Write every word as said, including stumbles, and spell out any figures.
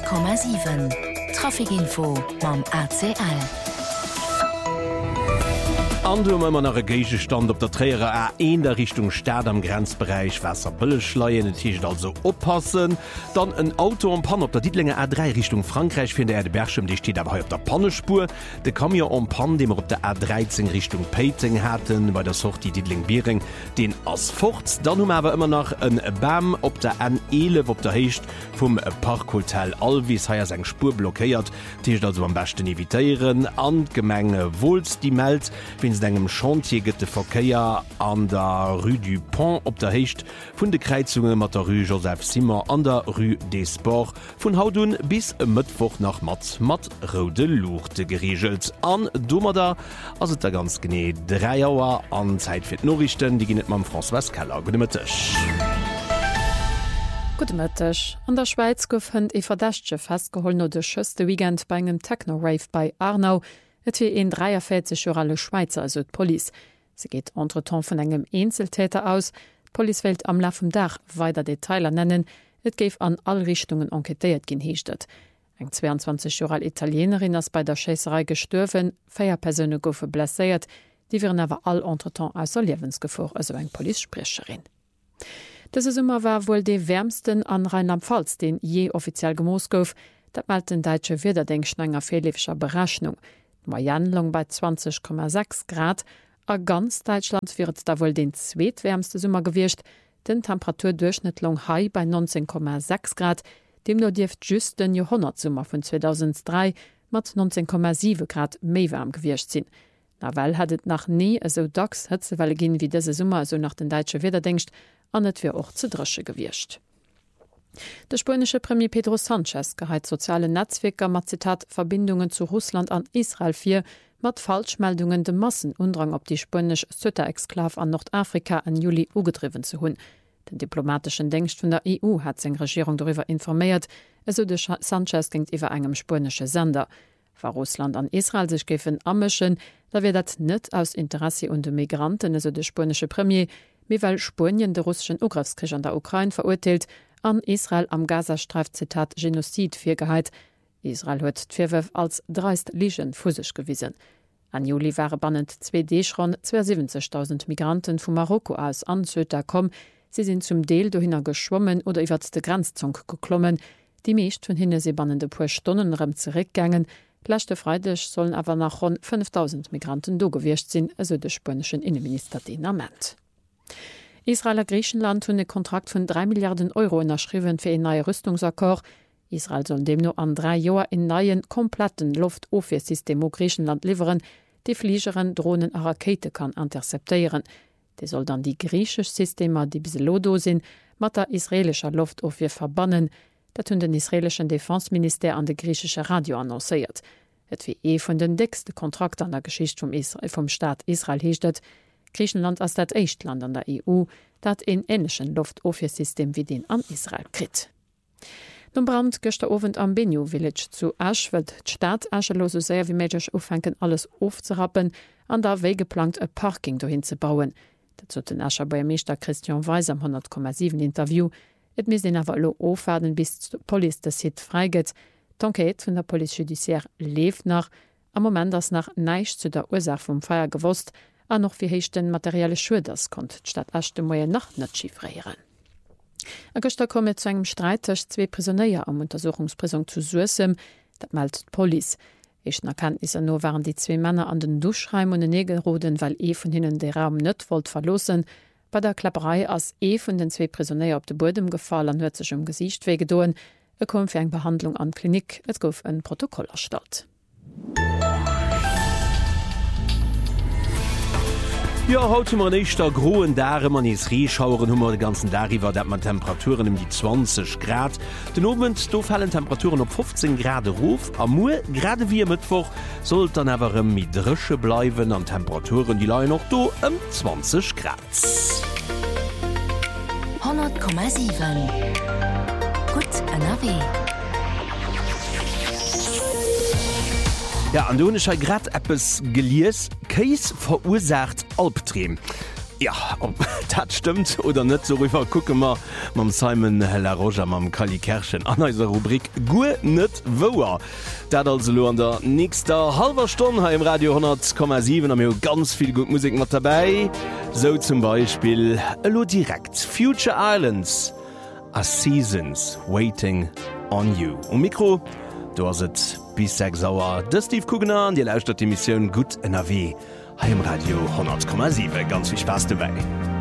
Komma sieben Trafikinfo mam A C L. An du immer nach Geige stand op der Träere A in der Richtung Stadt am Grenzbereich Wasser Bëllechleien Tisch also oppassen. Dann ein Auto am Pan op der Diedlinge A drei Richtung Frankreich finde er de Bergschirm, die steht aber auf der Pannespur. De kam ja am Pan, dem er op der A dreizehn Richtung Peiting hatten, bei der Sucht die Diedling Biering den as fort. Dann um aber immer noch ein Bam op der N elf op der Hecht vom Parkhotel Alvis ha seg Spur blockiert. Tisch also am besten evitieren an Gemenge Wohls die meldt, wenn engem Chantier gëtt de Verkeier an der Rue du Pont op der Hecht vun de Kreizungen mat der Rue Joseph Simmer an der Rue des Sports vun Hautun bis e Mëttwoch nach Mat mat Rode Luchte geregelt. An Dommer da ass et der ganz gené drei Auer an Zeit fir Norrichten, die ginnet mam François Keller Gudemëttech. Gutmëttech. An der Schweiz gouf hënd e Verdächtche festgeholll no de schëste Weekend bei engem Techno-Rave bei Arnau. Et wie en dreiervierzig Jahre Schweizer also d Poli. Se geht entretemps vun engem Einzeltäter aus. Poli wählt am Lauf vom Dach weiter Detailer nennen. Et geif an all Richtungen enquetéiert gin heechtet. Eng zweiundzwanzig Jahre Italienerin ass bei der Schäserei gestürfen, feier Persönne goufe blessiert, die wären awer all entretemps aus der Lebensgefahr, also eng Polizsprecherin. Das Summer war wohl de wärmsten an Rheinland-Pfalz, den je offiziell gemoos gouf, dat malt den Deitsche Wiederdenkschnenger fehlefscher Berechnung. Majanlung bei zwanzig Komma sechs Grad. A ganz Deutschland wird da wohl den zweitwärmste Sommer gewircht, den Temperaturdurchschnittlung Hai bei neunzehn Komma sechs Grad, dem nur dirft just den Jahrhundertsommer von zweitausenddrei mit neunzehn Komma sieben Grad mehr warm gewircht sind. Na weil hattet nach nie so dax Hitzewelle gehen wie diese Sommer so nach den deutschen Wetterdenkst, an net wir auch zu Dresche gewircht. Der spanische Premier Pedro Sanchez geheit soziale Netzwerker mat Zitat Verbindungen zu Russland an Israel vier mat Falschmeldungen de Massenundrang op die spanisch Ceuta-Exklav an Nordafrika an Juli ugedriven zu hunn. Den diplomatischen Denkst vun der E U hat seg Regierung darüber informiert, eso de Sanchez gingt iwwer engem spanische Sender. War Russland an Israel sich gefen ammeschen, da wird dat net aus Interesse und de Migranten eso de spanische Premier, wie weil Spanien de russischen Ugriffskrieg an der Ukraine verurteilt, an Israel am Gazastreif Zitat Genozid firgeheit. Israel huet d'Vierwürf als dreist Ligen fusig gewiesen. An Juli waren bannend zwei Deschron zweiundsiebzigtausend Migranten vu Marokko aus an Ceuta kom. Sie sind zum Deel dohinner geschwommen oder iwwer de Grenzzung geklommen. Die meescht vun hinne se bannende puer Stunden rem zurückgängen. Lächte Freidech sollen awer nach rund fünftausend Migranten dogewircht sinn, eso de spanischen Innenminister denament. Israel a Griechenland hunn e Kontrakt vun drei Milliarden Euro unterschriwen fir en neue Rüstungsakkord. Israel soll dem no an drei Joer en neien kompletten Luftoffirsystem o Griechenland liveren, de Fliegeren, Drohnen a Rakete kann interceptéieren. De soll dann die griechisch Systemer, die bis lodo sinn, mat der israelscher Luftoffir verbannen. Dat hunn den israelischen Defenseminister an de griechische Radio annoncéiert. Et wie e vun den dickste Kontrakt an der Geschicht vom, Israel, vom Staat Israel heechtet. Griechenland as dat Echtland an der E U, dat en enneschen Luftoffiersystem wie den an Israel krit. Nun Brand gëchte Ofent am Benio Village zu Asch wët d'Stadt Aschelo so sehr wie méigch ofennken alles aufzurappen, an der wéi geplant e Parking dohin ze bauen. Dat zo den Ascher bei Meester Christian Weis am hundert Komma sieben Interview. Et mis den awer lo offaden bis d Poli des Hit freiget. D'Enquête vun der Police Judiciaire leeft nach, am moment ass nach neiich zu der Ursach vum Feier gewost, an noch wie hechten materielle Schuders kont d'Stadt Asch de Moie Nacht net chiffrieren. A Göster komme zu engem Streitech zwee Prisonnéier am Untersuchungsprisung zu Suessem, dat meldt d'Police. Echten Erkenntnisse no waren die zwee Männer an den Duschreim und den Negelroden, weil e vun hinnen de Raum net wollt verlosen. Bei der Klapperei ass e vun den zwee Prisonnéier op de Bodem gefall an huet sech um Gesicht weh gedoen, e kom fir eng Behandlung an Klinik, et gouf en Protokoll erstat. Ja, haut man nicht der groen Dare man is Reschauren hummer de ganzen Dariwer, dat man Temperaturen um die zwanzig Grad. Den Abend do fallen Temperaturen op fünfzehn Grad Ruf. Am Mu gerade wie Mittwoch soll dann awer mit Drsche bleiwen an Temperaturen die Lei noch do um zwanzig Grad. hundert Komma sieben Gut an A W. Ja, an du grad Appes geliers, Käis verursacht Albtreem. Ja, ob das stimmt oder nicht, so rüber gucken wir mit Simon La Roja, mit Kali Kerschen an unserer Rubrik Gut nicht wahr. Das also an der nächsten halben Stunde hier im Radio hundert Komma sieben haben wir ganz viel gute Musik mit dabei. So zum Beispiel Hallo direkt Future Islands, A Seasons Waiting on You. Und Mikro, du hast es bis sechs Uhr. Das ist Steve Kugner und die lauscht die Mission Gut N R W. Hier im Radio hundert Komma sieben. Ganz viel Spaß dabei.